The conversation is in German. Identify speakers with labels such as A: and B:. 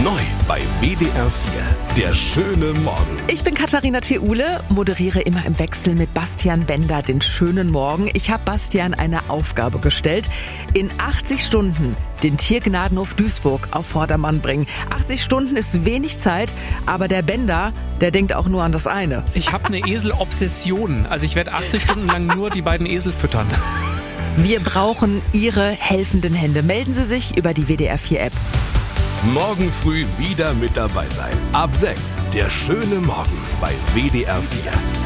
A: Neu bei WDR 4, der schöne Morgen.
B: Ich bin Katharina Theule, moderiere immer im Wechsel mit Bastian Bender den schönen Morgen. Ich habe Bastian eine Aufgabe gestellt. In 80 Stunden den Tiergnadenhof Duisburg auf Vordermann bringen. 80 Stunden ist wenig Zeit, aber der Bender, der denkt auch nur an das eine.
C: Ich habe eine Eselobsession. Also ich werde 80 Stunden lang nur die beiden Esel füttern.
B: Wir brauchen Ihre helfenden Hände. Melden Sie sich über die WDR 4 App.
A: Morgen früh wieder mit dabei sein. Ab 6, der schöne Morgen bei WDR 4.